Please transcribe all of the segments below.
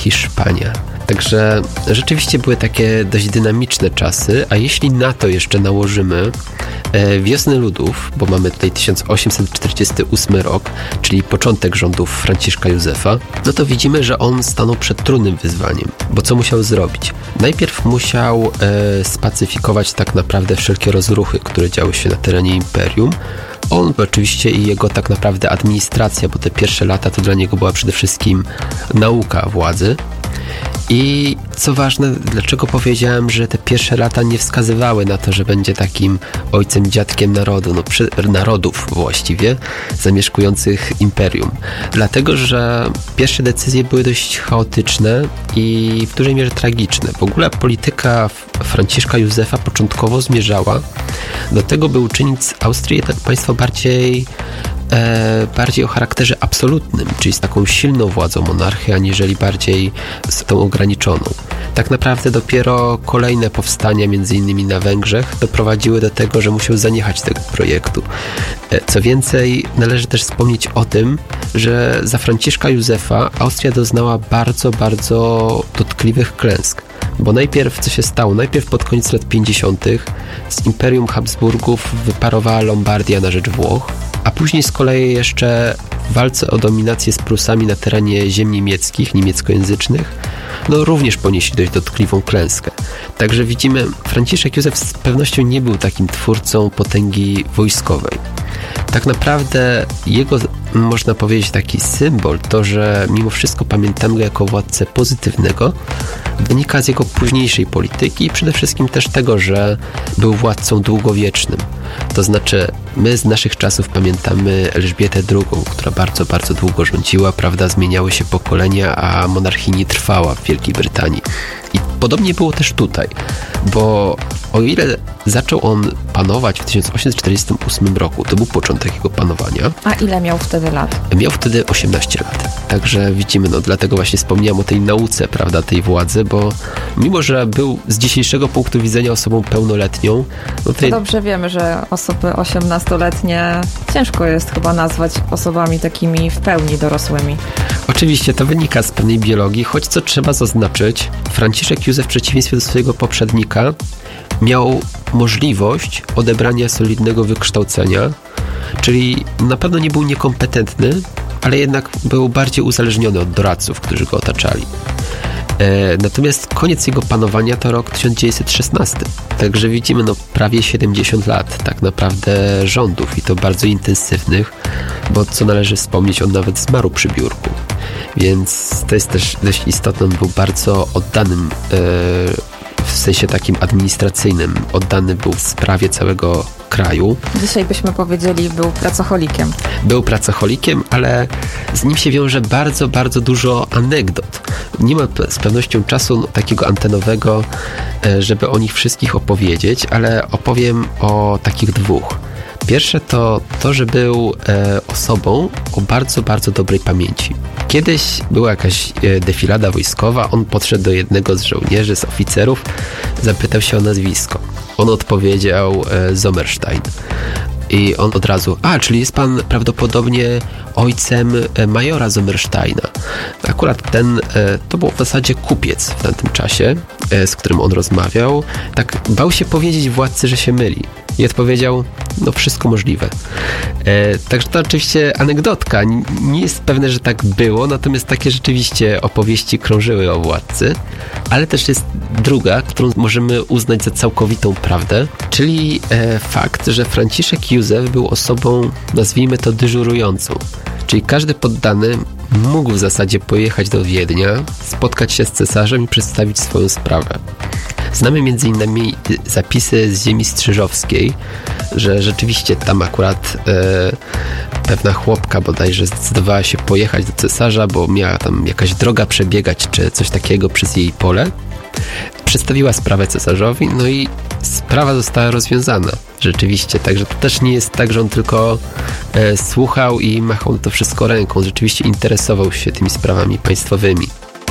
Hiszpania. Także rzeczywiście były takie dość dynamiczne czasy, a jeśli na to jeszcze nałożymy wiosnę ludów, bo mamy tutaj 1848 rok, czyli początek rządów Franciszka Józefa, no to widzimy, że on stanął przed trudnym wyzwaniem, bo co musiał zrobić? Najpierw musiał spacyfikować tak naprawdę wszelkie rozruchy, które działy się na terenie imperium. On oczywiście i jego tak naprawdę administracja, bo te pierwsze lata to dla niego była przede wszystkim nauka władzy. I co ważne, dlaczego powiedziałem, że te pierwsze lata nie wskazywały na to, że będzie takim ojcem, dziadkiem narodu, narodów właściwie, zamieszkujących imperium. Dlatego, że pierwsze decyzje były dość chaotyczne i w dużej mierze tragiczne. W ogóle polityka Franciszka Józefa początkowo zmierzała do tego, by uczynić z Austrii jednak państwo bardziej o charakterze absolutnym, czyli z taką silną władzą monarchy, aniżeli bardziej z tą ograniczoną. Tak naprawdę dopiero kolejne powstania, między innymi na Węgrzech, doprowadziły do tego, że musiał zaniechać tego projektu. Co więcej, należy też wspomnieć o tym, że za Franciszka Józefa Austria doznała bardzo, bardzo dotkliwych klęsk. Bo najpierw co się stało? Najpierw pod koniec lat 50. z Imperium Habsburgów wyparowała Lombardia na rzecz Włoch, a później z kolei jeszcze w walce o dominację z Prusami na terenie ziem niemieckich, niemieckojęzycznych, no również ponieśli dość dotkliwą klęskę. Także widzimy, Franciszek Józef z pewnością nie był takim twórcą potęgi wojskowej. Tak naprawdę jego, można powiedzieć, taki symbol, to, że mimo wszystko pamiętamy go jako władcę pozytywnego, wynika z jego późniejszej polityki i przede wszystkim też tego, że był władcą długowiecznym. To znaczy, my z naszych czasów pamiętamy Elżbietę II, która bardzo, bardzo długo rządziła, prawda, zmieniały się pokolenia, a monarchini trwała w Wielkiej Brytanii. I podobnie było też tutaj, bo o ile zaczął on panować w 1848 roku, to był początek jego panowania. A ile miał wtedy lat? Miał wtedy 18 lat. Także widzimy, no dlatego właśnie wspomniałem o tej nauce, prawda, tej władzy, bo mimo, że był z dzisiejszego punktu widzenia osobą pełnoletnią, no to dobrze wiemy, że osoby 18-letnie ciężko jest chyba nazwać osobami takimi w pełni dorosłymi. Oczywiście to wynika z pewnej biologii, choć co trzeba zaznaczyć, Franciszek Józef w przeciwieństwie do swojego poprzednika miał możliwość odebrania solidnego wykształcenia, czyli na pewno nie był niekompetentny, ale jednak był bardziej uzależniony od doradców, którzy go otaczali. Natomiast koniec jego panowania to rok 1916. Także widzimy prawie 70 lat tak naprawdę rządów i to bardzo intensywnych, bo co należy wspomnieć, on nawet zmarł przy biurku. Więc to jest też dość istotne, on był bardzo oddanym w sensie takim administracyjnym, oddany był sprawie całego kraju. Dzisiaj byśmy powiedzieli, był pracocholikiem. Był pracocholikiem, ale z nim się wiąże bardzo, bardzo dużo anegdot. Nie ma z pewnością czasu takiego antenowego, żeby o nich wszystkich opowiedzieć, ale opowiem o takich dwóch. Pierwsze to, że był osobą o bardzo, bardzo dobrej pamięci. Kiedyś była jakaś defilada wojskowa, on podszedł do jednego z żołnierzy, z oficerów, zapytał się o nazwisko. On odpowiedział Sommerstein. I on od razu, czyli jest pan prawdopodobnie ojcem majora Sommersteina. Akurat to był w zasadzie kupiec w tamtym czasie, z którym on rozmawiał. Tak bał się powiedzieć władcy, że się myli. I odpowiedział, wszystko możliwe. Także to oczywiście anegdotka. Nie jest pewne, że tak było, natomiast takie rzeczywiście opowieści krążyły o władcy. Ale też jest druga, którą możemy uznać za całkowitą prawdę, czyli fakt, że Franciszek Józef był osobą, nazwijmy to, dyżurującą. Czyli każdy poddany mógł w zasadzie pojechać do Wiednia, spotkać się z cesarzem i przedstawić swoją sprawę. Znamy m.in. zapisy z ziemi strzyżowskiej, że rzeczywiście tam akurat pewna chłopka bodajże zdecydowała się pojechać do cesarza, bo miała tam jakaś droga przebiegać, czy coś takiego przez jej pole. Przedstawiła sprawę cesarzowi, i sprawa została rozwiązana. Rzeczywiście, także to też nie jest tak, że on tylko słuchał i machał na to wszystko ręką. Rzeczywiście interesował się tymi sprawami państwowymi.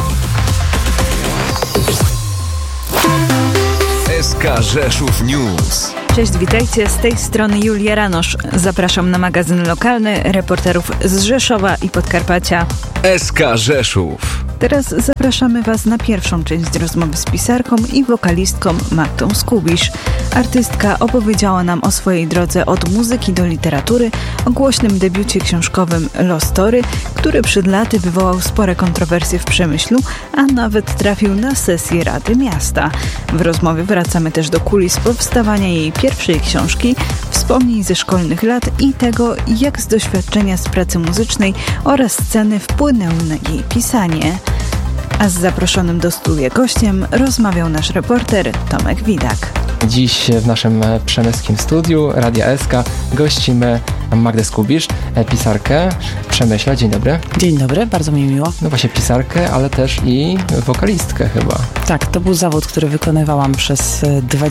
SK Rzeszów News. Cześć, witajcie, z tej strony Julia Ranosz. Zapraszam na magazyn lokalny reporterów z Rzeszowa i Podkarpacia. SK Rzeszów. Teraz zapraszamy Was na pierwszą część rozmowy z pisarką i wokalistką Magdą Skubisz. Artystka opowiedziała nam o swojej drodze od muzyki do literatury, o głośnym debiucie książkowym Lost Story, który przed laty wywołał spore kontrowersje w Przemyślu, a nawet trafił na sesję Rady Miasta. W rozmowie wracamy też do kulis powstawania jej pierwszej książki, wspomnień ze szkolnych lat i tego, jak z doświadczenia z pracy muzycznej oraz sceny wpłynęły na jej pisanie. A z zaproszonym do studia gościem rozmawiał nasz reporter Tomek Widak. Dziś w naszym przemyskim studiu Radia SK gościmy Magdę Skubisz, pisarkę w Przemyśle. Dzień dobry. Dzień dobry, bardzo mi miło. No właśnie pisarkę, ale też i wokalistkę chyba. Tak, to był zawód, który wykonywałam przez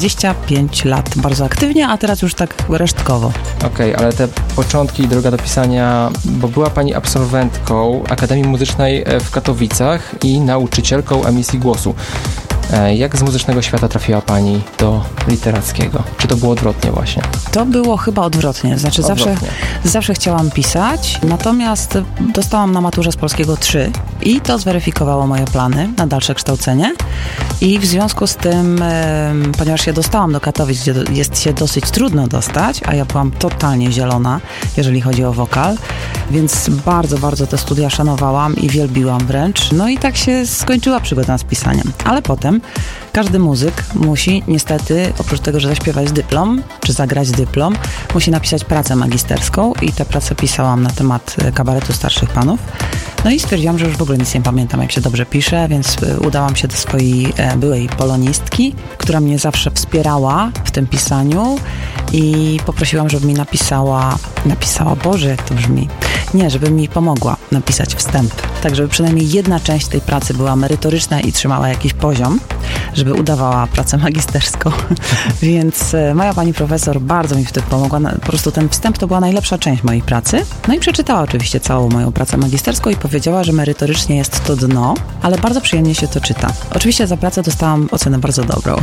25 lat bardzo aktywnie, a teraz już tak resztkowo. Okej, ale te początki i droga do pisania, bo była Pani absolwentką Akademii Muzycznej w Katowicach i nauczycielką emisji głosu. Jak z muzycznego świata trafiła Pani do literackiego? Czy to było odwrotnie właśnie? To było chyba odwrotnie, znaczy zawsze chciałam pisać, natomiast dostałam na maturze z polskiego 3 i to zweryfikowało moje plany na dalsze kształcenie i w związku z tym, ponieważ się dostałam do Katowic, gdzie jest się dosyć trudno dostać, a ja byłam totalnie zielona, jeżeli chodzi o wokal, więc bardzo, bardzo te studia szanowałam i wielbiłam wręcz. No i tak się skończyła przygoda z pisaniem. Ale potem każdy muzyk musi niestety, oprócz tego, że zaśpiewać dyplom, czy zagrać dyplom, musi napisać pracę magisterską i tę pracę pisałam na temat kabaretu starszych panów. No i stwierdziłam, że już w ogóle nic nie pamiętam, jak się dobrze pisze, więc udałam się do swojej byłej polonistki, która mnie zawsze wspierała w tym pisaniu i poprosiłam, żeby mi napisała, Boże, jak to brzmi, nie, żeby mi pomogła napisać wstęp, tak żeby przynajmniej jedna część tej pracy była merytoryczna i trzymała jakiś poziom, żeby udawała pracę magisterską. Więc moja pani profesor bardzo mi w tym pomogła. Po prostu ten wstęp to była najlepsza część mojej pracy. No i przeczytała oczywiście całą moją pracę magisterską i powiedziała, że merytorycznie jest to dno, ale bardzo przyjemnie się to czyta. Oczywiście za pracę dostałam ocenę bardzo dobrą.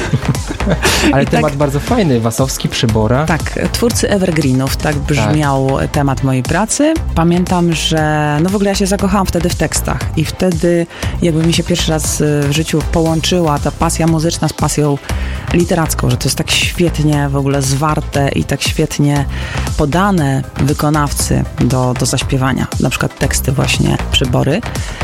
Ale temat bardzo fajny, Wasowski, Przybora. Tak, twórcy evergreenów, tak brzmiał temat mojej pracy. Pamiętam, że w ogóle ja się zakochałam wtedy w tekstach i wtedy jakby mi się pierwszy raz w życiu połączyła ta pasja muzyczna z pasją literacką, że to jest tak świetnie w ogóle zwarte i tak świetnie podane wykonawcy do zaśpiewania. Na przykład teksty właśnie Przybory.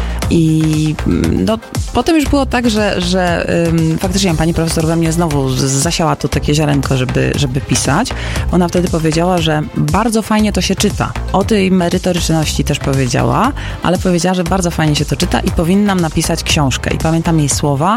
I potem już było tak, że faktycznie pani profesor we mnie znowu zasiała to takie ziarenko, żeby pisać. Ona wtedy powiedziała, że bardzo fajnie to się czyta. O tej merytoryczności też powiedziała, ale powiedziała, że bardzo fajnie się to czyta i powinnam napisać książkę. I pamiętam jej słowa.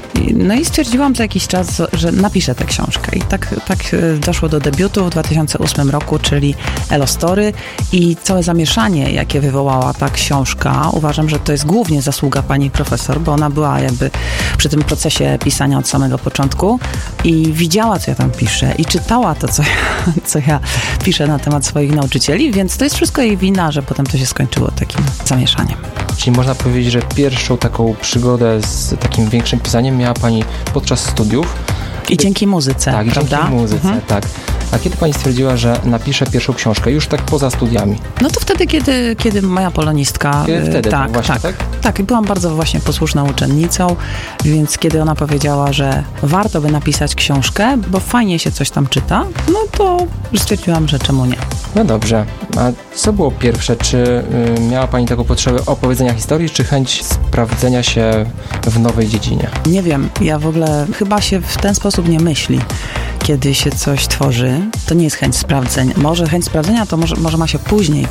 No i stwierdziłam za jakiś czas, że napiszę tę książkę. I tak doszło do debiutu w 2008 roku, czyli Lost Story. I całe zamieszanie, jakie wywołała ta książka, uważam, że to jest głównie zasługa pani profesor, bo ona była jakby przy tym procesie pisania od samego początku i widziała, co ja tam piszę i czytała to, co ja piszę na temat swoich nauczycieli, więc to jest wszystko jej wina, że potem to się skończyło takim zamieszaniem. Czyli można powiedzieć, że pierwszą taką przygodę z takim większym pisaniem miała Pani podczas studiów. I dzięki muzyce, tak, prawda? Dzięki muzyce, tak. A kiedy Pani stwierdziła, że napisze pierwszą książkę, już tak poza studiami? No to wtedy, kiedy moja polonistka... Wtedy, tak? Tak, i byłam bardzo właśnie posłuszną uczennicą, więc kiedy ona powiedziała, że warto by napisać książkę, bo fajnie się coś tam czyta, no to stwierdziłam, że czemu nie. No dobrze. A co było pierwsze? Czy miała Pani taką potrzebę opowiedzenia historii, czy chęć sprawdzenia się w nowej dziedzinie? Nie wiem. Ja w ogóle chyba się w ten sposób nie myśli. Kiedy się coś tworzy, to nie jest chęć sprawdzenia. Może chęć sprawdzenia to może ma się później,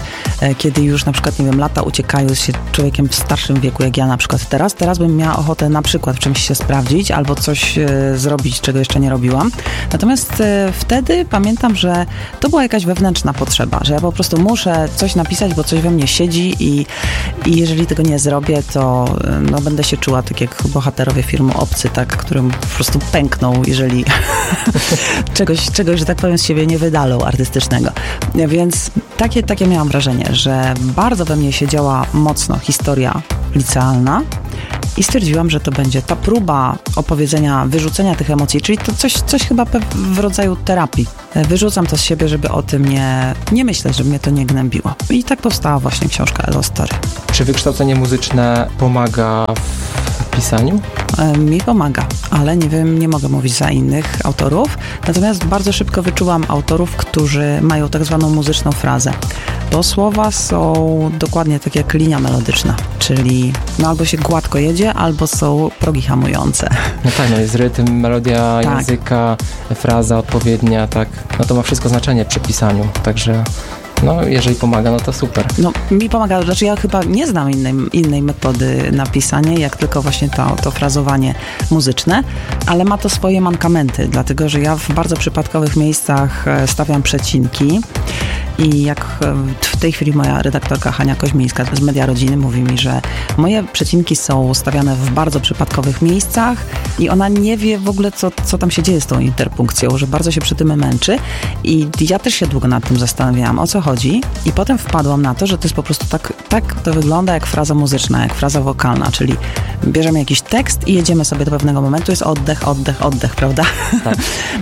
kiedy już na przykład, nie wiem, lata uciekają, jest się człowiekiem w starszym wieku, jak ja na przykład teraz. Teraz bym miała ochotę na przykład w czymś się sprawdzić albo coś zrobić, czego jeszcze nie robiłam. Natomiast wtedy pamiętam, że to była jakaś wewnętrzna potrzeba, że ja po prostu muszę coś napisać, bo coś we mnie siedzi i jeżeli tego nie zrobię, to będę się czuła tak jak bohaterowie filmu Obcy, tak, którym po prostu pękną, jeżeli czegoś, że tak powiem, z siebie nie wydalą artystycznego. Więc takie miałam wrażenie, że bardzo we mnie siedziała mocno historia licealna i stwierdziłam, że to będzie ta próba opowiedzenia, wyrzucenia tych emocji, czyli to coś chyba w rodzaju terapii. Wyrzucam to z siebie, żeby o tym nie myśleć, żeby mnie to nie gnębiło. I tak powstała właśnie książka Elo Story. Czy wykształcenie muzyczne pomaga w pisaniu? Mi pomaga, ale nie mogę mówić za innych autorów. Natomiast bardzo szybko wyczułam autorów, którzy mają tak zwaną muzyczną frazę. Bo słowa są dokładnie tak jak linia melodyczna, czyli albo się gładko jedzie, albo są progi hamujące. No tak, jest rytm, melodia języka, fraza odpowiednia, tak. No to ma wszystko znaczenie przy pisaniu, także... No, jeżeli pomaga, no to super. No, mi pomaga, znaczy ja chyba nie znam innej metody na pisanie, jak tylko właśnie to frazowanie muzyczne, ale ma to swoje mankamenty, dlatego, że ja w bardzo przypadkowych miejscach stawiam przecinki i jak w tej chwili moja redaktorka Hania Koźmińska z Media Rodziny mówi mi, że moje przecinki są stawiane w bardzo przypadkowych miejscach i ona nie wie w ogóle, co tam się dzieje z tą interpunkcją, że bardzo się przy tym męczy i ja też się długo nad tym zastanawiałam, o co chodzi i potem wpadłam na to, że to jest po prostu tak to wygląda jak fraza muzyczna, jak fraza wokalna, czyli bierzemy jakiś tekst i jedziemy sobie do pewnego momentu, jest oddech, prawda? Tak.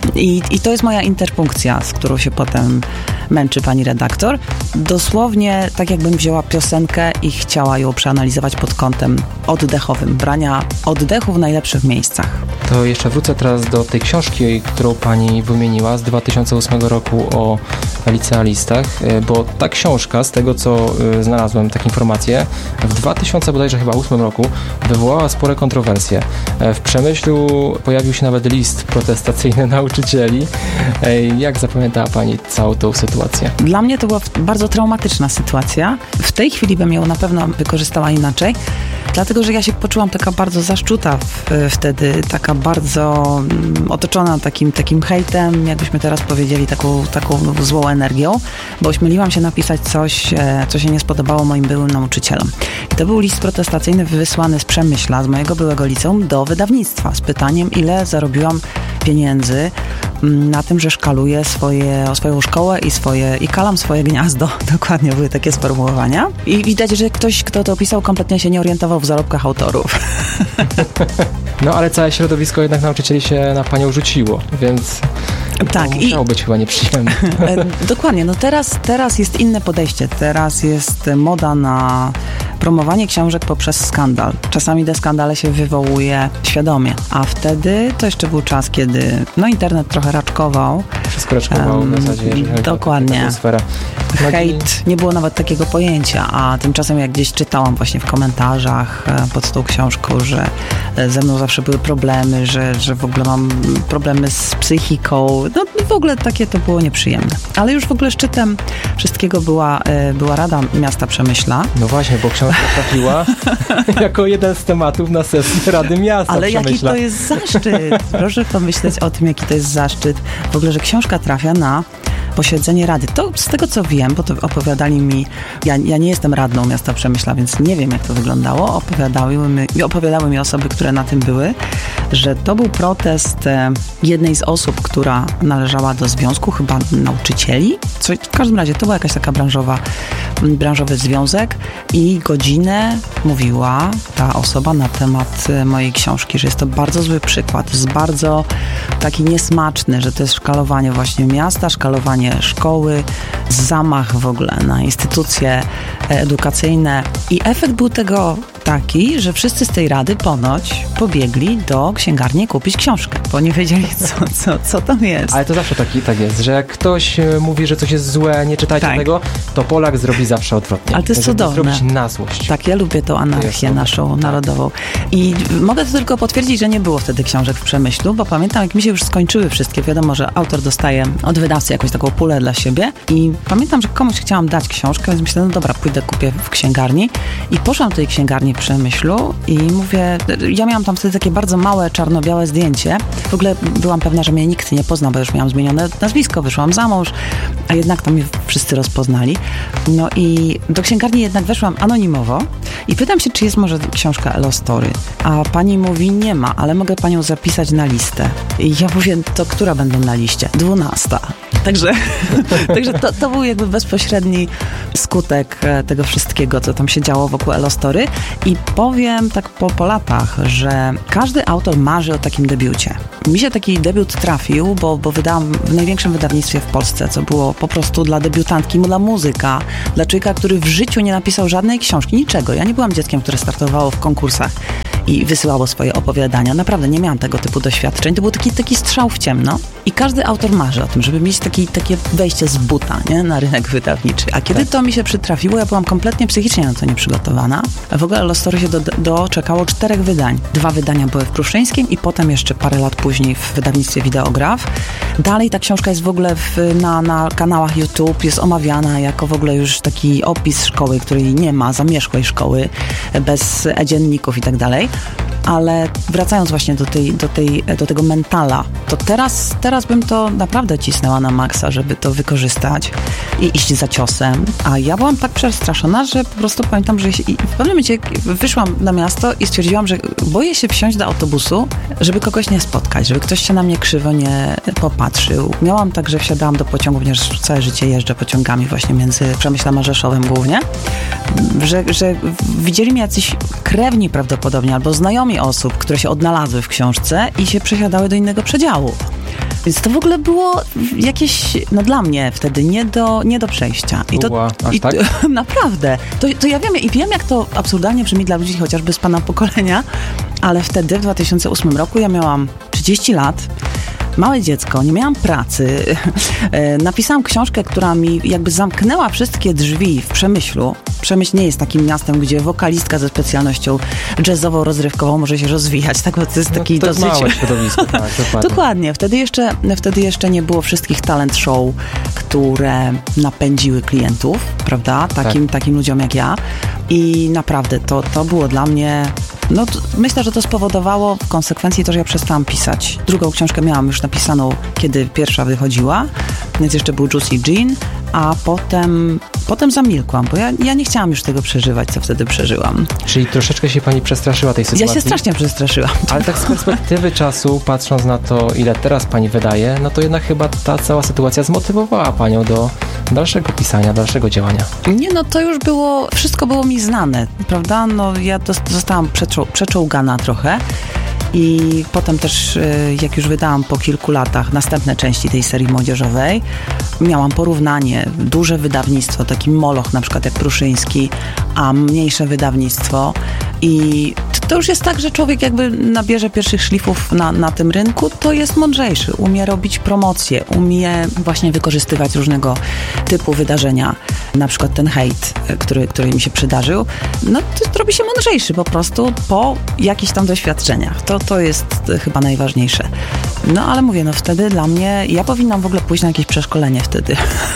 I to jest moja interpunkcja, z którą się potem męczy pani redaktor. Dosłownie tak jakbym wzięła piosenkę i chciała ją przeanalizować pod kątem oddechowym, brania oddechu w najlepszych miejscach. To jeszcze wrócę teraz do tej książki, którą pani wymieniła z 2008 roku o licealistach, bo ta książka, z tego co znalazłem, takie informacje, w 2008 roku wywołała spore kontrowersje. W Przemyślu pojawił się nawet list protestacyjny nauczycieli. Jak zapamiętała pani całą tą sytuację? Dla mnie to była bardzo traumatyczna sytuacja. W tej chwili bym ją na pewno wykorzystała inaczej, dlatego, że ja się poczułam taka bardzo zaszczuta wtedy, taka bardzo otoczona takim hejtem, jakbyśmy teraz powiedzieli, taką złą energią, bo ośmieliłam się napisać coś, co się nie spodobało moim byłym nauczycielom. I to był list protestacyjny wysłany z Przemyśla, z mojego byłego liceum, do wydawnictwa z pytaniem, ile zarobiłam pieniędzy na tym, że szkaluję swoją szkołę i kalam swoje gniazdo. Dokładnie były takie sformułowania. I widać, że ktoś, kto to pisał, kompletnie się nie orientował w zarobkach autorów. No, ale całe środowisko jednak nauczycieli się na panią rzuciło, więc tak, musiało być chyba nieprzyjemne. Dokładnie. No teraz jest inne podejście. Teraz jest moda na promowanie książek poprzez skandal. Czasami te skandale się wywołuje świadomie, a wtedy to jeszcze był czas, kiedy internet trochę raczkował. Wszystko raczkowało w zasadzie. Dokładnie. Hejt, nie było nawet takiego pojęcia, a tymczasem jak gdzieś czytałam właśnie w komentarzach pod tą książką, że ze mną zawsze były problemy, że w ogóle mam problemy z psychiką. No w ogóle takie to było nieprzyjemne. Ale już w ogóle szczytem wszystkiego była Rada Miasta Przemyśla. No właśnie, bo książka trafiła jako jeden z tematów na sesji Rady Miasta Ale Przemyśla. jaki to jest zaszczyt. Proszę pomyśleć o tym, jaki to jest zaszczyt. W ogóle, że książka trafia na posiedzenie Rady. To z tego, co wiem, bo to opowiadali mi, ja nie jestem radną Miasta Przemyśla, więc nie wiem, jak to wyglądało. Opowiadały mi osoby, które na tym były, że to był protest jednej z osób, która należała do związku, chyba nauczycieli. W każdym razie to była jakaś taka branżowy związek i godzinę mówiła ta osoba na temat mojej książki, że jest to bardzo zły przykład, jest bardzo taki niesmaczny, że to jest szkalowanie właśnie miasta, szkalowanie szkoły, zamach w ogóle na instytucje edukacyjne i efekt był tego taki, że wszyscy z tej rady ponoć pobiegli do księgarni kupić książkę, bo nie wiedzieli, co tam jest. Ale to zawsze tak jest, że jak ktoś mówi, że coś jest złe, nie czytajcie tego, to Polak zrobi zawsze odwrotnie. Ale to jest cudowne. Zrobić na złość. Tak, ja lubię tą anarchię naszą narodową. I mogę to tylko potwierdzić, że nie było wtedy książek w Przemyślu, bo pamiętam, jak mi się już skończyły wszystkie. Wiadomo, że autor dostaje od wydawcy jakąś taką pulę dla siebie i pamiętam, że komuś chciałam dać książkę, więc myślę, no dobra, pójdę, kupię w księgarni i poszłam do tej księgarni w Przemyślu i mówię, ja miałam tam wtedy takie bardzo małe, czarno-białe zdjęcie. W ogóle byłam pewna, że mnie nikt nie pozna, bo już miałam zmienione nazwisko, wyszłam za mąż, a jednak to mnie wszyscy rozpoznali. No i do księgarni jednak weszłam anonimowo i pytam się, czy jest może książka Elo Story. A pani mówi, nie ma, ale mogę panią zapisać na listę. I ja mówię, to która będę na liście? 12. Także to był jakby bezpośredni skutek tego wszystkiego, co tam się działo wokół Elo Story. I powiem tak po latach, że każdy autor marzy o takim debiucie. Mi się taki debiut trafił, bo wydałam w największym wydawnictwie w Polsce, co było po prostu dla debiutantki, dla muzyka, dla człowieka, który w życiu nie napisał żadnej książki, niczego. Ja nie byłam dzieckiem, które startowało w konkursach i wysyłało swoje opowiadania. Naprawdę nie miałam tego typu doświadczeń. To był taki strzał w ciemno. I każdy autor marzy o tym, żeby mieć takie wejście z buta, nie? Na rynek wydawniczy. A kiedy to mi się przytrafiło, ja byłam kompletnie psychicznie na to nieprzygotowana. W ogóle Lost Story się doczekało 4 wydań. 2 wydania były w Pruszyńskim i potem jeszcze parę lat później w wydawnictwie Wideograf. Dalej ta książka jest w ogóle na kanałach YouTube, jest omawiana jako w ogóle już taki opis szkoły, której nie ma, zamierzchłej szkoły, bez dzienników i tak dalej. Ale wracając właśnie do tego mentala, to teraz bym to naprawdę cisnęła na maksa, żeby to wykorzystać i iść za ciosem. A ja byłam tak przestraszona, że po prostu pamiętam, że w pewnym momencie wyszłam na miasto i stwierdziłam, że boję się wsiąść do autobusu, żeby kogoś nie spotkać, żeby ktoś się na mnie krzywo nie popatrzył. Miałam tak, że wsiadałam do pociągu, ponieważ całe życie jeżdżę pociągami właśnie między Przemyślem a Rzeszowem głównie, że widzieli mnie jacyś krewni prawdopodobnie albo znajomi osób, które się odnalazły w książce i się przesiadały do innego przedziału. Więc to w ogóle było jakieś, dla mnie wtedy nie do przejścia. I to, tak? Naprawdę. To ja wiem, jak to absurdalnie brzmi dla ludzi chociażby z pana pokolenia, ale wtedy w 2008 roku ja miałam 30 lat, małe dziecko, nie miałam pracy. Napisałam książkę, która mi jakby zamknęła wszystkie drzwi w Przemyślu. Przemyśl nie jest takim miastem, gdzie wokalistka ze specjalnością jazzową, rozrywkową może się rozwijać. Tak, bo to jest taki to dosyć... małe środowisko, tak, dokładnie. Dokładnie. Wtedy jeszcze nie było wszystkich talent show, które napędziły klientów, prawda? Takim ludziom jak ja. I naprawdę to było dla mnie... myślę, że to spowodowało w konsekwencji to, że ja przestałam pisać. Drugą książkę miałam już napisaną, kiedy pierwsza wychodziła, więc jeszcze był Juicy Gin, a potem zamilkłam, bo ja nie chciałam już tego przeżywać, co wtedy przeżyłam. Czyli troszeczkę się pani przestraszyła tej sytuacji? Ja się strasznie przestraszyłam. Ale tak z perspektywy czasu, patrząc na to, ile teraz pani wydaje, to jednak chyba ta cała sytuacja zmotywowała panią do dalszego pisania, dalszego działania. Nie, to już wszystko było mi znane, prawda? Ja zostałam przeczołgana trochę. I potem też, jak już wydałam po kilku latach następne części tej serii młodzieżowej, miałam porównanie, duże wydawnictwo, taki moloch na przykład jak Pruszyński, a mniejsze wydawnictwo. I to już jest tak, że człowiek jakby nabierze pierwszych szlifów na tym rynku, to jest mądrzejszy, umie robić promocje, umie właśnie wykorzystywać różnego typu wydarzenia. Na przykład ten hejt, który mi się przydarzył, to robi się mądrzejszy po prostu po jakichś tam doświadczeniach. To jest chyba najważniejsze. Ale mówię, wtedy dla mnie, ja powinnam w ogóle pójść na jakieś przeszkolenie wtedy.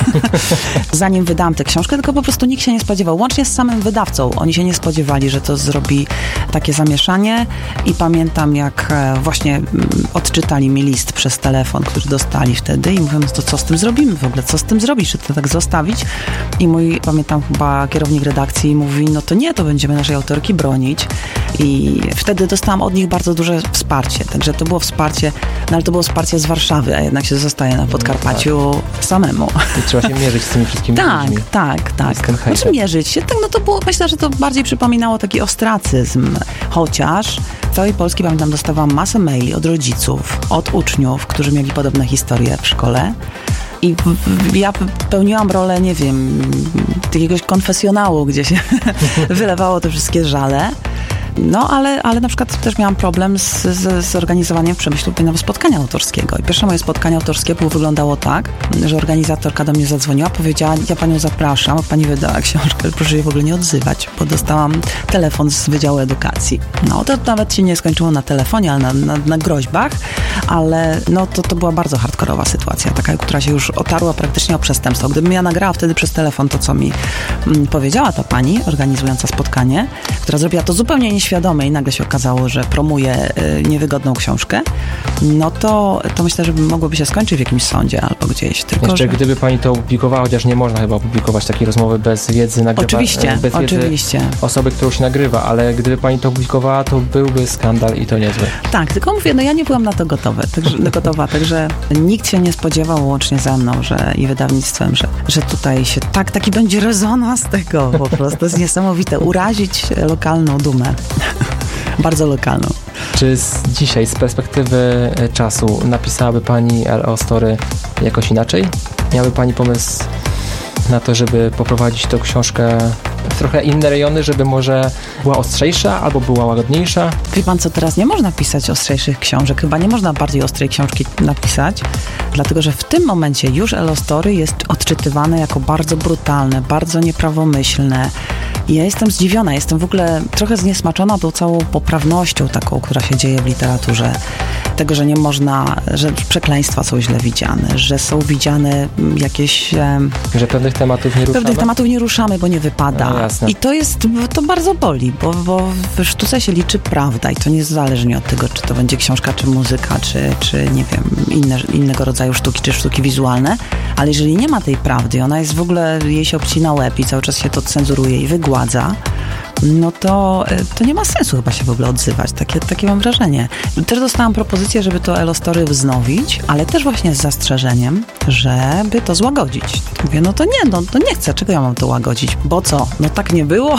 Zanim wydałam tę książkę, tylko po prostu nikt się nie spodziewał. Łącznie z samym wydawcą. Oni się nie spodziewali, że to zrobi takie zamieszanie i pamiętam, jak właśnie odczytali mi list przez telefon, który dostali wtedy i mówią, to co z tym zrobimy w ogóle? Co z tym zrobisz? Czy to tak zostawić? I pamiętam chyba kierownik redakcji mówi, to będziemy naszej autorki bronić. I wtedy dostałam od nich bardzo duże wsparcie. Także to było wsparcie, ale to było wsparcie z Warszawy, a jednak się zostaje na Podkarpaciu samemu. I trzeba się mierzyć z tymi wszystkimi ludźmi. Tak. Mierzyć się. To było, myślę, że to bardziej przypominało taki ostracyzm. Chociaż w całej Polski, pamiętam, dostawałam masę maili od rodziców, od uczniów, którzy mieli podobne historie w szkole. I ja pełniłam rolę, nie wiem, jakiegoś konfesjonału, gdzie się wylewało te wszystkie żale. Ale na przykład też miałam problem z organizowaniem w Przemyślu spotkania autorskiego. I pierwsze moje spotkanie autorskie wyglądało tak, że organizatorka do mnie zadzwoniła, powiedziała, ja panią zapraszam, pani wydała książkę, proszę jej w ogóle nie odzywać, bo dostałam telefon z Wydziału Edukacji. To nawet się nie skończyło na telefonie, ale na groźbach, ale to była bardzo hardkorowa sytuacja, taka, która się już otarła praktycznie o przestępstwo. Gdybym ja nagrała wtedy przez telefon to, co mi powiedziała ta pani organizująca spotkanie, która zrobiła to zupełnie nieświadomie i nagle się okazało, że promuję niewygodną książkę, no to myślę, że mogłoby się skończyć w jakimś sądzie albo gdzieś. Tylko jeszcze gdyby pani to opublikowała, chociaż nie można chyba opublikować takiej rozmowy bez wiedzy Oczywiście. Osoby, którą się nagrywa, ale gdyby pani to opublikowała, to byłby skandal i to niezły. Tak, tylko mówię, ja nie byłam na to gotowa, także nikt się nie spodziewał łącznie ze mną, i wydawnictwem, że tutaj się taki będzie rezonans tego po prostu. To jest niesamowite. Urazić lokalną dumę. Bardzo lokalną. Czy dzisiaj, z perspektywy czasu, napisałaby pani LO Story jakoś inaczej? Miałaby pani pomysł na to, żeby poprowadzić tą książkę w trochę inne rejony, żeby może była ostrzejsza albo była łagodniejsza? Wie pan co, teraz nie można pisać ostrzejszych książek. Chyba nie można bardziej ostrej książki napisać, dlatego że w tym momencie już LO Story jest odczytywane jako bardzo brutalne, bardzo nieprawomyślne. I ja jestem zdziwiona, jestem w ogóle trochę zniesmaczona tą całą poprawnością taką, która się dzieje w literaturze. Tego, że nie można, że przekleństwa są źle widziane, że są widziane jakieś... Że pewnych tematów nie ruszamy? Pewnych tematów nie ruszamy, bo nie wypada. No, jasne. I to bardzo boli, bo w sztuce się liczy prawda i to niezależnie od tego, czy to będzie książka, czy muzyka, czy nie wiem, innego rodzaju sztuki, czy sztuki wizualne, ale jeżeli nie ma tej prawdy, ona jest w ogóle, jej się obcina łeb i cały czas się to cenzuruje i wygładza, no to nie ma sensu chyba się w ogóle odzywać. Takie mam wrażenie. Też dostałam propozycję, żeby to LO Story wznowić, ale też właśnie z zastrzeżeniem, żeby to złagodzić. Mówię, no to nie chcę. Czego ja mam to łagodzić? Bo co? No tak nie było?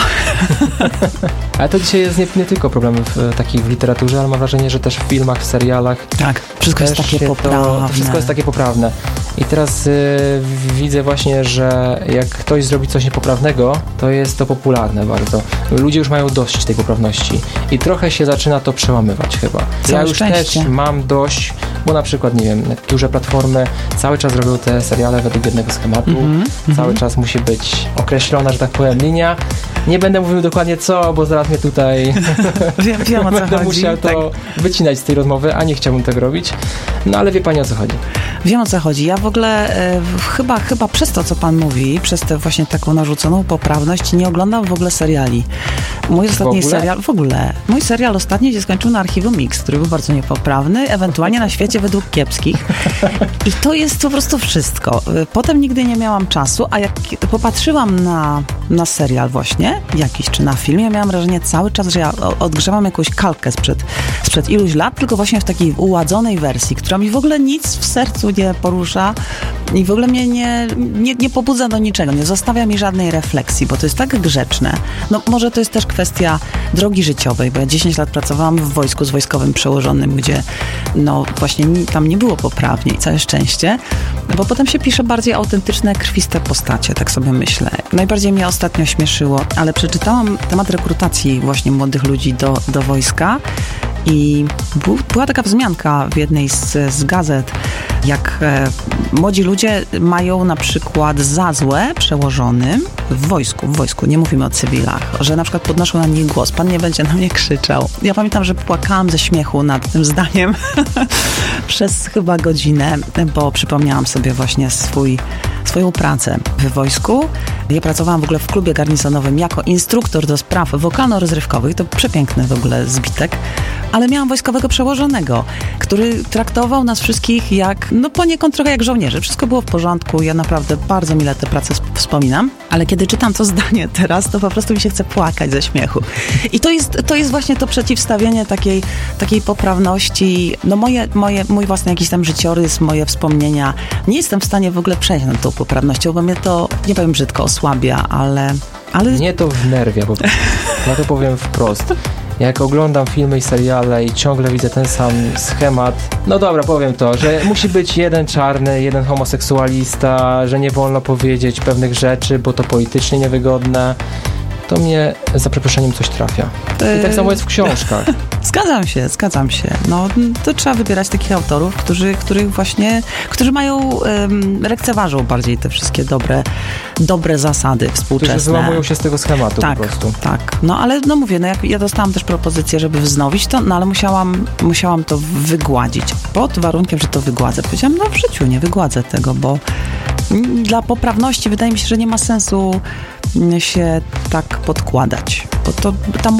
Ale to dzisiaj jest nie tylko problem w literaturze, ale mam wrażenie, że też w filmach, w serialach. Tak, wszystko jest takie poprawne. Wszystko jest takie poprawne. I teraz widzę właśnie, że jak ktoś zrobi coś niepoprawnego, to jest to popularne bardzo. Ludzie już mają dość tej poprawności i trochę się zaczyna to przełamywać chyba. Ja już też mam dość, bo na przykład, nie wiem, duże platformy cały czas robią te seriale według jednego schematu. Cały czas musi być określona, że tak powiem, linia. Nie będę mówił dokładnie co, bo zaraz mnie tutaj wiem, o co będę chodzi. musiał to wycinać z tej rozmowy, a nie chciałbym tego robić. No ale wie pani, o co chodzi. Wiem, o co chodzi. Ja w ogóle chyba przez to, co pan mówi, przez tę właśnie taką narzuconą poprawność, nie oglądam w ogóle seriali. Mój ostatni serial, mój serial ostatni się skończył na Archiwum Mix, który był bardzo niepoprawny, ewentualnie na Świecie według kiepskich. I to jest po prostu wszystko. Potem nigdy nie miałam czasu, a jak popatrzyłam na serial właśnie, jakiś, czy na film, ja miałam wrażenie cały czas, że ja odgrzewam jakąś kalkę sprzed iluś lat, tylko właśnie w takiej uładzonej wersji, która mi w ogóle nic w sercu nie porusza i w ogóle mnie nie pobudza do niczego, nie zostawia mi żadnej refleksji, bo to jest tak grzeczne. No może to jest też kwestia drogi życiowej, bo ja 10 lat pracowałam w wojsku z wojskowym przełożonym, gdzie no właśnie tam nie było poprawnie i całe szczęście, bo potem się pisze bardziej autentyczne, krwiste postacie, tak sobie myślę. Najbardziej mnie ostatnio śmieszyło, ale przeczytałam temat rekrutacji właśnie młodych ludzi do wojska i była taka wzmianka w jednej z gazet, jak młodzi ludzie mają na przykład za złe przełożonym w wojsku, nie mówimy o cywilach, że na przykład podnoszą na nich głos, pan nie będzie na mnie krzyczał. Ja pamiętam, że płakałam ze śmiechu nad tym zdaniem przez chyba godzinę, bo przypomniałam sobie właśnie swoją pracę w wojsku. Ja pracowałam w ogóle w klubie garnizonowym jako instruktor do spraw wokalno-rozrywkowych, to przepiękny w ogóle zbitek, ale miałam wojskowego przełożonego, który traktował nas wszystkich poniekąd trochę jak żołnierze. Wszystko było w porządku, ja naprawdę bardzo mile tę pracę wspominam, ale kiedy czytam to zdanie teraz, to po prostu mi się chce płakać ze śmiechu. I to jest właśnie to przeciwstawienie takiej poprawności. No mój własny jakiś tam życiorys, moje wspomnienia. Nie jestem w stanie w ogóle przejść nad tą poprawnością, bo mnie to, nie powiem brzydko, osłabia, ale... Mnie to wnerwia, bo ja to powiem wprost. Jak oglądam filmy i seriale i ciągle widzę ten sam schemat, no dobra, powiem to, że musi być jeden czarny, jeden homoseksualista, że nie wolno powiedzieć pewnych rzeczy, bo to politycznie niewygodne, to mnie za przeproszeniem coś trafia. I tak samo jest w książkach. Zgadzam się. No, to trzeba wybierać takich autorów, którzy mają, lekceważą bardziej te wszystkie dobre zasady współczesne. Którzy wyłamują się z tego schematu po prostu. Tak. No, ale mówię, ja dostałam też propozycję, żeby wznowić to, no ale musiałam to wygładzić. Pod warunkiem, że to wygładzę. Powiedziałam, w życiu nie wygładzę tego, bo dla poprawności wydaje mi się, że nie ma sensu się tak podkładać. Bo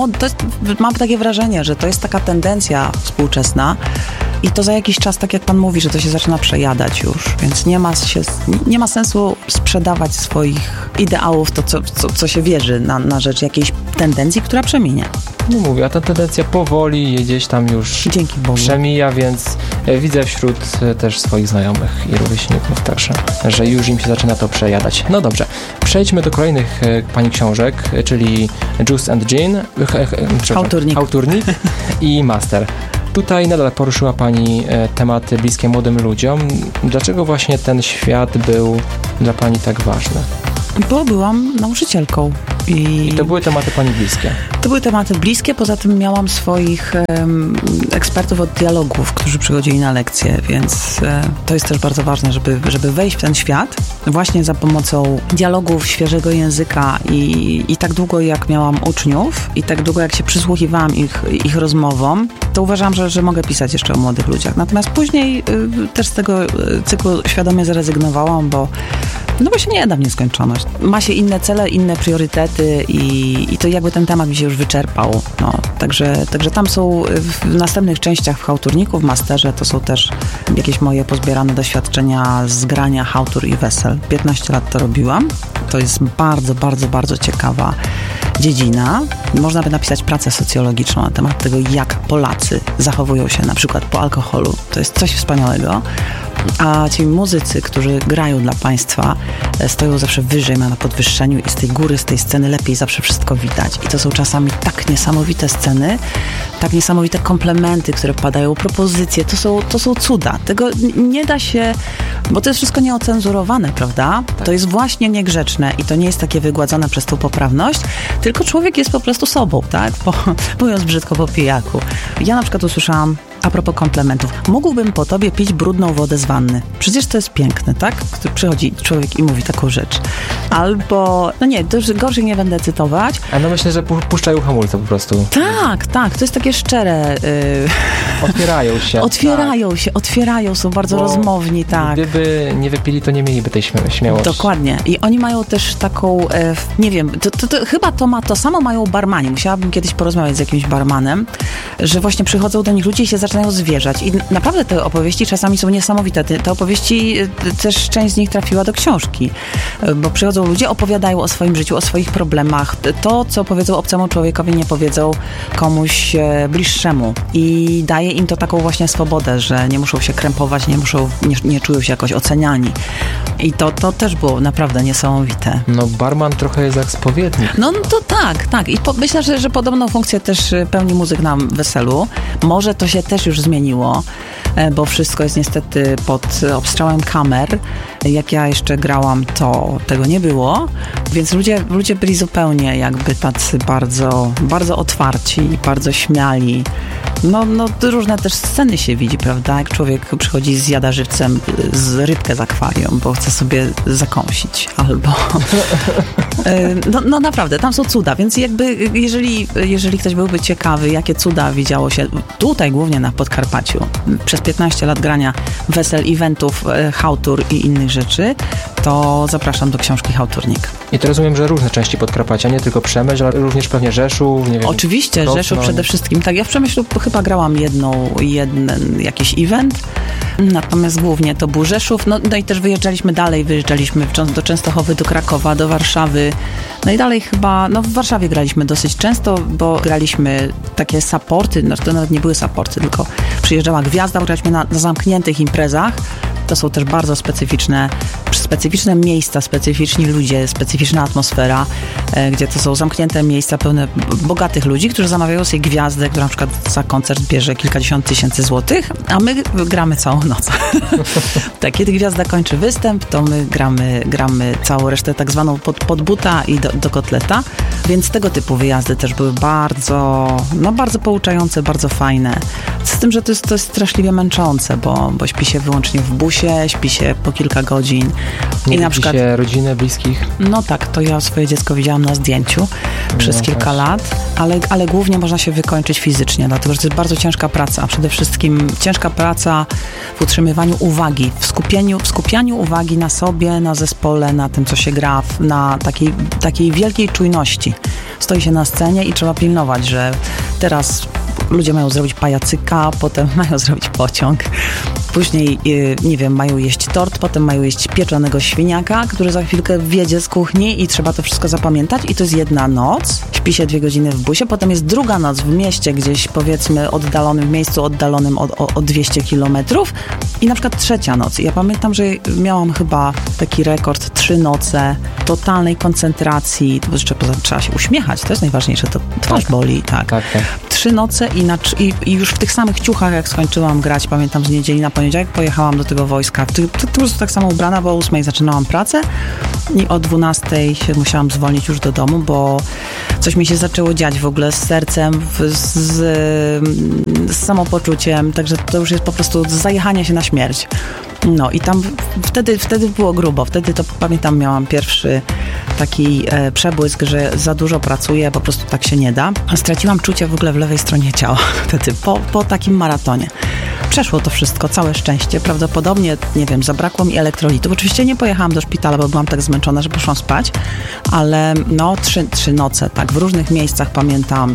mam takie wrażenie, że to jest taka tendencja współczesna i to za jakiś czas, tak jak pan mówi, że to się zaczyna przejadać już, więc nie ma sensu sprzedawać swoich ideałów, to co się wierzy na rzecz jakiejś tendencji, która przeminie. No mówię, a ta tendencja powoli gdzieś tam już Dzięki Bogu przemija, więc widzę wśród też swoich znajomych i rówieśników też, że już im się zaczyna to przejadać. No dobrze, przejdźmy do kolejnych pani książek, czyli Juice and Gin, Hałturnik i Master. Tutaj nadal poruszyła pani tematy bliskie młodym ludziom. Dlaczego właśnie ten świat był dla pani tak ważny? Bo byłam nauczycielką. I to były tematy pani bliskie? To były tematy bliskie, poza tym miałam swoich ekspertów od dialogów, którzy przychodzili na lekcje, więc to jest też bardzo ważne, żeby wejść w ten świat właśnie za pomocą dialogów, świeżego języka i tak długo jak miałam uczniów i tak długo jak się przysłuchiwałam ich rozmowom, to uważam, że mogę pisać jeszcze o młodych ludziach. Natomiast później też z tego cyklu świadomie zrezygnowałam, bo się nie da w nieskończoność. Ma się inne cele, inne priorytety i to jakby ten temat mi się już wyczerpał. No, także tam są w następnych częściach w Hałturniku, w Masterze, to są też jakieś moje pozbierane doświadczenia z grania hałtur i wesel. 15 lat to robiłam. To jest bardzo, bardzo, bardzo ciekawa dziedzina. Można by napisać pracę socjologiczną na temat tego, jak Polacy zachowują się na przykład po alkoholu. To jest coś wspaniałego. A ci muzycy, którzy grają dla państwa, stoją zawsze wyżej, na podwyższeniu i z tej góry, z tej sceny lepiej zawsze wszystko widać. I to są czasami tak niesamowite sceny, tak niesamowite komplementy, które padają, propozycje. To są cuda. Tego nie da się, bo to jest wszystko nieocenzurowane, prawda? Tak. To jest właśnie niegrzeczne i to nie jest takie wygładzone przez tą poprawność, tylko człowiek jest po prostu sobą, tak? Mówiąc brzydko po pijaku. Ja na przykład usłyszałam a propos komplementów. Mógłbym po tobie pić brudną wodę z wanny. Przecież to jest piękne, tak? Przychodzi człowiek i mówi taką rzecz. Albo, to już gorzej nie będę cytować. A myślę, że puszczają hamulce po prostu. Tak. To jest takie szczere. Otwierają, są bardzo rozmowni, tak. Gdyby nie wypili, to nie mieliby tej śmiałości. Dokładnie. I oni mają też taką, nie wiem, to chyba to samo mają barmani. Musiałabym kiedyś porozmawiać z jakimś barmanem, że właśnie przychodzą do nich ludzie i się zaczynają zwierzać. I naprawdę te opowieści czasami są niesamowite. Te opowieści, też część z nich trafiła do książki, bo przychodzą ludzie, opowiadają o swoim życiu, o swoich problemach. To, co powiedzą obcemu człowiekowi, nie powiedzą komuś bliższemu. I daje im to taką właśnie swobodę, że nie muszą się krępować, nie czują się jakoś oceniani. I to też było naprawdę niesamowite. No barman trochę jest jak spowiednik. No to tak. I myślę, że podobną funkcję też pełni muzyk na weselu. Może to się też już zmieniło, bo wszystko jest niestety pod obstrzałem kamer. Jak ja jeszcze grałam, to tego nie było, więc ludzie byli zupełnie jakby tacy bardzo, bardzo otwarci, bardzo śmiali. No różne też sceny się widzi, prawda? Jak człowiek przychodzi, zjada żywcem z rybkę z akwarium, bo chce sobie zakąsić, albo... No naprawdę, tam są cuda, więc jakby jeżeli ktoś byłby ciekawy, jakie cuda widziało się tutaj głównie na Podkarpaciu przez 15 lat grania wesel, eventów, hałtur i innych rzeczy, to zapraszam do książki Hałturnik. I to rozumiem, że różne części Podkarpacia, nie tylko Przemyśl, ale również pewnie Rzeszów, nie wiem. Oczywiście, Rzeszów przede wszystkim. Tak, ja w Przemyślu chyba grałam jeden jakiś event, natomiast głównie to był Rzeszów, no i też wyjeżdżaliśmy do Częstochowy, do Krakowa, do Warszawy, no i dalej chyba, w Warszawie graliśmy dosyć często, bo graliśmy takie supporty, to nawet nie były supporty, tylko przyjeżdżała gwiazda, graliśmy na zamkniętych imprezach. To są też bardzo specyficzne miejsca, specyficzni ludzie, specyficzna atmosfera, gdzie to są zamknięte miejsca pełne bogatych ludzi, którzy zamawiają sobie gwiazdę, która na przykład za koncert bierze kilkadziesiąt tysięcy złotych, a my gramy całą noc. Tak, kiedy gwiazda kończy występ, to my gramy całą resztę tak zwaną pod buta i do kotleta, więc tego typu wyjazdy też były bardzo pouczające, bardzo fajne. Z tym, że to jest straszliwie męczące, bo śpi się wyłącznie w busie, śpi się po kilka godzin. Nie na przykład się rodzinę, bliskich? No tak, to ja swoje dziecko widziałam na zdjęciu przez kilka lat, ale głównie można się wykończyć fizycznie, dlatego że to jest bardzo ciężka praca, a przede wszystkim ciężka praca w utrzymywaniu uwagi, w skupianiu uwagi na sobie, na zespole, na tym, co się gra, na takiej wielkiej czujności. stoi się na scenie i trzeba pilnować, że teraz ludzie mają zrobić pajacyka, potem mają zrobić pociąg, później, nie wiem, mają jeść tort, potem mają jeść pieczonego świniaka, który za chwilkę wjedzie z kuchni i trzeba to wszystko zapamiętać i to jest jedna noc. Śpi się 2 godziny w busie, potem jest druga noc w mieście, gdzieś powiedzmy oddalonym, w miejscu oddalonym o 200 kilometrów i na przykład 3. noc. Ja pamiętam, że miałam chyba taki rekord 3 noce totalnej koncentracji, bo jeszcze trzeba się uśmiechać, to jest najważniejsze, to twarz boli, tak. 3 noce i już w tych samych ciuchach, jak skończyłam grać, pamiętam z niedzieli na poniedziałek, pojechałam do tego wojska. Po prostu tak samo ubrana, bo o 8 zaczynałam pracę i o 12 się musiałam zwolnić już do domu, bo coś mi się zaczęło dziać w ogóle z sercem, z samopoczuciem, także to już jest po prostu zajechanie się na śmierć. No i tam wtedy było grubo. Wtedy to pamiętam, miałam pierwszy taki przebłysk, że za dużo pracuję, po prostu tak się nie da. A straciłam czucie w ogóle w lewej stronie ciała wtedy, po takim maratonie. Przeszło to wszystko, całe szczęście. Prawdopodobnie, nie wiem, zabrakło mi elektrolitów. Oczywiście nie pojechałam do szpitala, bo byłam tak zmęczona, że poszłam spać, ale no 3 noce, tak, w różnych miejscach pamiętam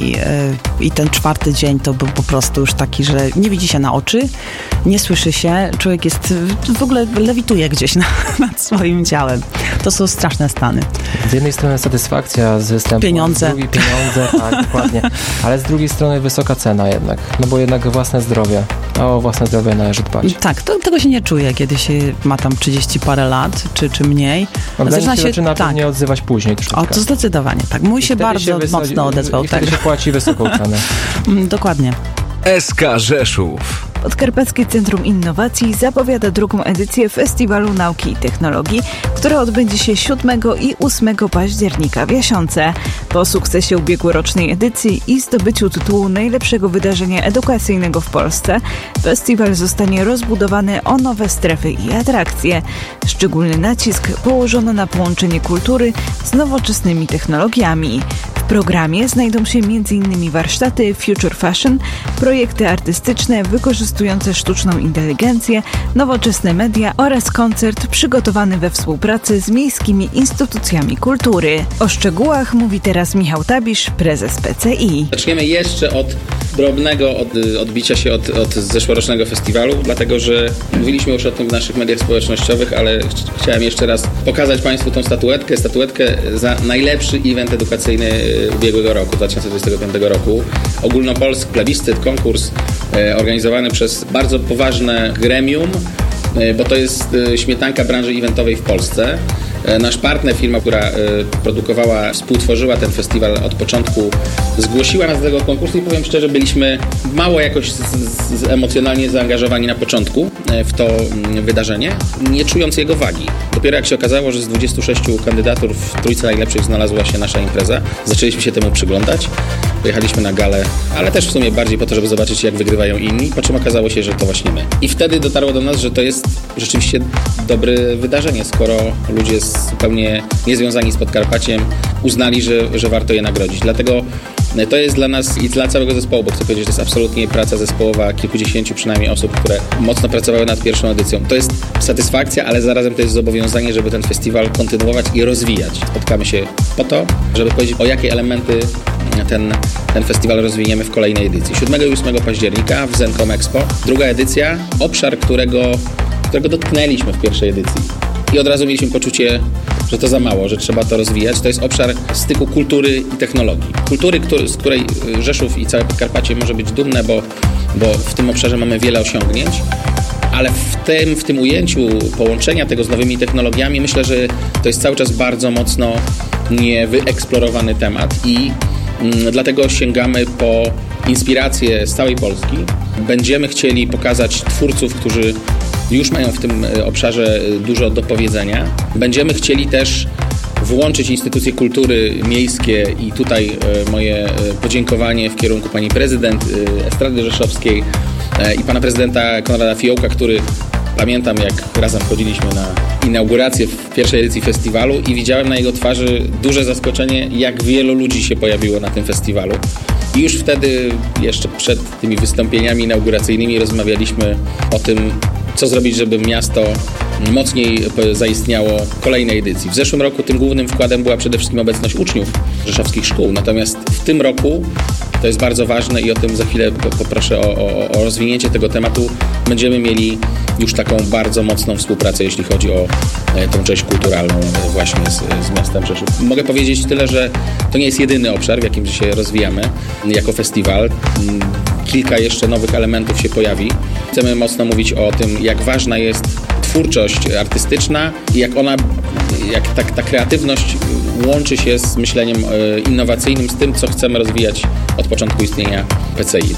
i ten 4. dzień to był po prostu już taki, że nie widzi się na oczy, nie słyszy się, człowiek jest, w ogóle lewituje gdzieś nad swoim ciałem. To są straszne stany. Z jednej strony satysfakcja z występu, pieniądze. Z drugiej pieniądze, tak, dokładnie. Ale z drugiej strony wysoka cena jednak, no bo jednak własne zdrowie. O własne zdrowie należy dbać. Tak, tego się nie czuje, kiedy się ma tam 30 parę lat, czy mniej. Organizm się zaczyna pewnie odzywać później troszeczkę. O, to zdecydowanie, tak. Mój się bardzo mocno odezwał. I wtedy się płaci wysoką cenę. Dokładnie. SK Rzeszów. Podkarpackie Centrum Innowacji zapowiada 2. edycję Festiwalu Nauki i Technologii, która odbędzie się 7 i 8 października w Jasionce. Po sukcesie ubiegłorocznej edycji i zdobyciu tytułu najlepszego wydarzenia edukacyjnego w Polsce, festiwal zostanie rozbudowany o nowe strefy i atrakcje. Szczególny nacisk położono na połączenie kultury z nowoczesnymi technologiami. W programie znajdą się m.in. warsztaty Future Fashion, projekty artystyczne wykorzystujące sztuczną inteligencję, nowoczesne media oraz koncert przygotowany we współpracy z miejskimi instytucjami kultury. O szczegółach mówi teraz Michał Tabisz, prezes PCI. Zaczniemy jeszcze od drobnego odbicia się od zeszłorocznego festiwalu, dlatego że mówiliśmy już o tym w naszych mediach społecznościowych, ale chciałem jeszcze raz pokazać Państwu tą statuetkę za najlepszy event edukacyjny ubiegłego roku, 2025 roku. Ogólnopolski plebiscyt, konkurs organizowany przez bardzo poważne gremium, bo to jest śmietanka branży eventowej w Polsce. Nasz partner, firma, która produkowała, współtworzyła ten festiwal od początku, zgłosiła nas do tego konkursu i powiem szczerze, byliśmy mało jakoś emocjonalnie zaangażowani na początku w to wydarzenie, nie czując jego wagi. Dopiero jak się okazało, że z 26 kandydatur w trójce najlepszych znalazła się nasza impreza, zaczęliśmy się temu przyglądać. Pojechaliśmy na galę, ale też w sumie bardziej po to, żeby zobaczyć, jak wygrywają inni, po czym okazało się, że to właśnie my. I wtedy dotarło do nas, że to jest rzeczywiście dobre wydarzenie, skoro ludzie zupełnie niezwiązani z Podkarpaciem uznali, że warto je nagrodzić. Dlatego to jest dla nas i dla całego zespołu, bo chcę powiedzieć, że to jest absolutnie praca zespołowa, kilkudziesięciu przynajmniej osób, które mocno pracowały nad pierwszą edycją. To jest satysfakcja, ale zarazem to jest zobowiązanie, żeby ten festiwal kontynuować i rozwijać. Spotkamy się po to, żeby powiedzieć, o jakie elementy ten festiwal rozwiniemy w kolejnej edycji. 7 i 8 października w Zencom Expo. Druga edycja, obszar, którego dotknęliśmy w pierwszej edycji. I od razu mieliśmy poczucie, że to za mało, że trzeba to rozwijać. To jest obszar styku kultury i technologii. Kultury, z której Rzeszów i całe Podkarpacie może być dumne, bo w tym obszarze mamy wiele osiągnięć, ale w tym ujęciu połączenia tego z nowymi technologiami myślę, że to jest cały czas bardzo mocno niewyeksplorowany temat i dlatego sięgamy po inspiracje z całej Polski. Będziemy chcieli pokazać twórców, którzy już mają w tym obszarze dużo do powiedzenia. Będziemy chcieli też włączyć instytucje kultury miejskie i tutaj moje podziękowanie w kierunku pani prezydent Estrady Rzeszowskiej i pana prezydenta Konrada Fiołka, który pamiętam, jak razem chodziliśmy na inaugurację w pierwszej edycji festiwalu i widziałem na jego twarzy duże zaskoczenie, jak wielu ludzi się pojawiło na tym festiwalu. I już wtedy, jeszcze przed tymi wystąpieniami inauguracyjnymi rozmawialiśmy o tym, co zrobić, żeby miasto mocniej zaistniało kolejnej edycji. W zeszłym roku tym głównym wkładem była przede wszystkim obecność uczniów rzeszowskich szkół, natomiast w tym roku, to jest bardzo ważne i o tym za chwilę poproszę o rozwinięcie tego tematu, będziemy mieli już taką bardzo mocną współpracę, jeśli chodzi o tą część kulturalną właśnie z miastem Rzeszów. Mogę powiedzieć tyle, że to nie jest jedyny obszar, w jakim się rozwijamy jako festiwal. Kilka jeszcze nowych elementów się pojawi. Chcemy mocno mówić o tym, jak ważna jest twórczość artystyczna i jak ta kreatywność łączy się z myśleniem innowacyjnym, z tym, co chcemy rozwijać od początku istnienia PCI.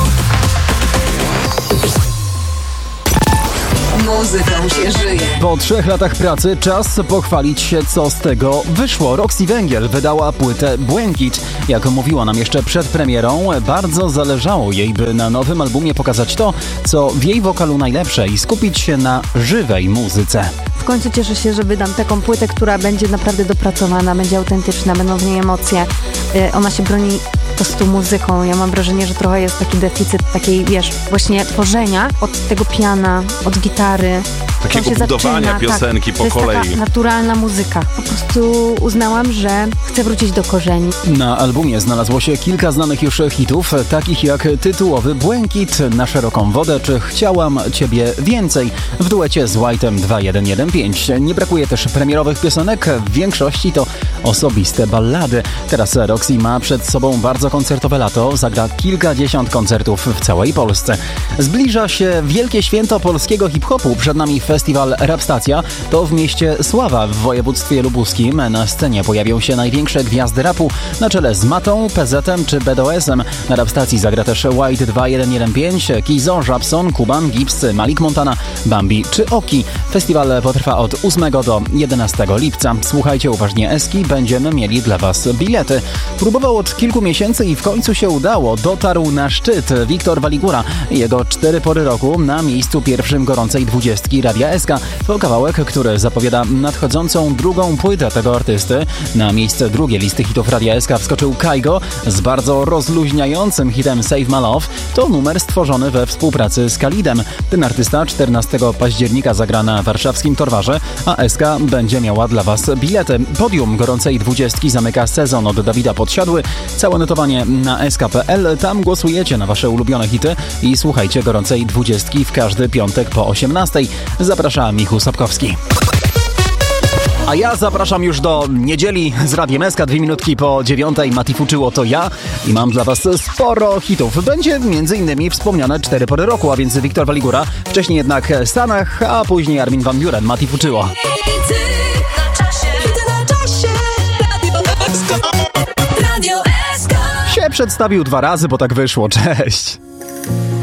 Muzyką się żyje. Po 3 latach pracy czas pochwalić się, co z tego wyszło. Roxy Węgiel wydała płytę Błękit. Jak mówiła nam jeszcze przed premierą, bardzo zależało jej, by na nowym albumie pokazać to, co w jej wokalu najlepsze i skupić się na żywej muzyce. W końcu cieszę się, że wydam taką płytę, która będzie naprawdę dopracowana, będzie autentyczna, będą w niej emocje. Ona się broni po prostu muzyką. Ja mam wrażenie, że trochę jest taki deficyt takiej, właśnie tworzenia od tego piana, od gitary. Takiego budowania piosenki po kolei. To jest taka naturalna muzyka. Po prostu uznałam, że chcę wrócić do korzeni. Na albumie znalazło się kilka znanych już hitów, takich jak tytułowy Błękit, Na szeroką wodę czy Chciałam Ciebie więcej w duecie z White'em 2115. Nie brakuje też premierowych piosenek, w większości to osobiste ballady. Teraz Roxy ma przed sobą bardzo koncertowe lato, zagra kilkadziesiąt koncertów w całej Polsce. Zbliża się wielkie święto polskiego hip-hopu, przed nami festiwal Rapstacja. To w mieście Sława w województwie lubuskim. Na scenie pojawią się największe gwiazdy rapu na czele z Matą, PZ-em czy BDOS-em. Na Rapstacji zagra też White 2115, Kizo, Żabson, Kuban, Gibbs, Malik Montana, Bambi czy Oki. Festiwal potrwa od 8 do 11 lipca. Słuchajcie uważnie Eski, będziemy mieli dla Was bilety. Próbował od kilku miesięcy i w końcu się udało. Dotarł na szczyt Wiktor Waligura. Jego 4 pory roku na miejscu pierwszym gorącej 20 Radia SK. To kawałek, który zapowiada nadchodzącą drugą płytę tego artysty. Na miejsce drugie listy hitów Radia SK wskoczył Kaigo z bardzo rozluźniającym hitem Save My Love. To numer stworzony we współpracy z Khalidem. Ten artysta 14 października zagra na warszawskim Torwarze, a SK będzie miała dla Was bilety. Podium gorącej 20 zamyka sezon od Dawida Podsiadły. Całe notowanie na sk.pl. Tam głosujecie na Wasze ulubione hity i słuchajcie gorącej 20 w każdy piątek po 18. Zaprasza Michał Sapkowski. A ja zapraszam już do niedzieli z Radiem SK, 2 minutki po 9. Mati Fuczyło to ja i mam dla Was sporo hitów. Będzie m.in. wspomniane 4 pory roku, a więc Wiktor Waligura, wcześniej jednak Stanach, a później Armin van Buuren, Mati Fuczyło. Się przedstawił 2 razy, bo tak wyszło. Cześć!